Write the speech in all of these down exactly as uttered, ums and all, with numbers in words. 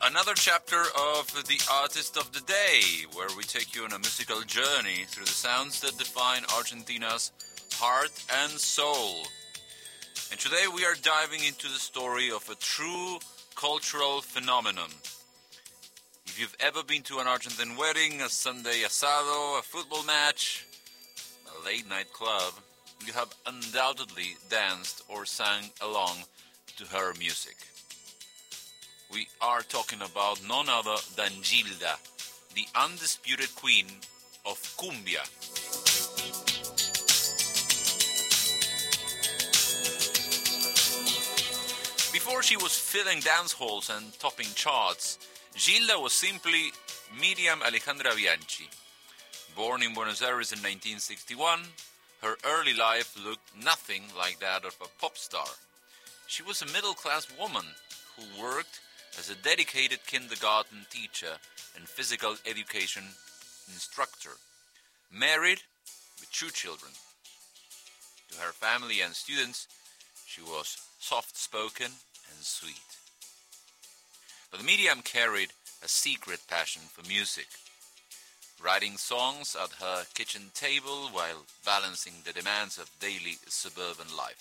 another chapter of The Artist of the Day, where we take you on a musical journey through the sounds that define Argentina's heart and soul. And today we are diving into the story of a true cultural phenomenon. If you've ever been to an Argentine wedding, a Sunday asado, a football match, a late-night club, you have undoubtedly danced or sang along to her music. We are talking about none other than Gilda, the undisputed queen of cumbia. Before she was filling dance halls and topping charts, Gilda was simply Miriam Alejandra Bianchi. Born in Buenos Aires in nineteen sixty-one, her early life looked nothing like that of a pop star. She was a middle-class woman who worked as a dedicated kindergarten teacher and physical education instructor, married with two children. To her family and students, she was soft-spoken and sweet. But Miriam carried a secret passion for music, writing songs at her kitchen table while balancing the demands of daily suburban life.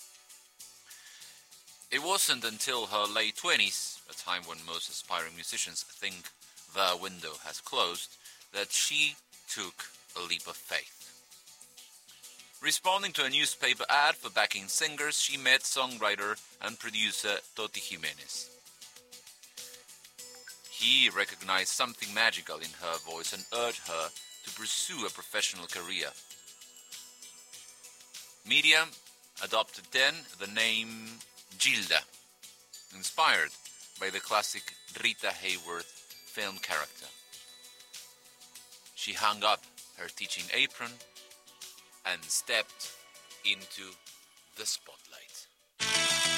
It wasn't until her late twenties, a time when most aspiring musicians think their window has closed, that she took a leap of faith. Responding to a newspaper ad for backing singers, she met songwriter and producer Toti Jimenez. He recognized something magical in her voice and urged her to pursue a professional career. Miriam adopted then the name Gilda, inspired by the classic Rita Hayworth film character. She hung up her teaching apron and stepped into the spotlight.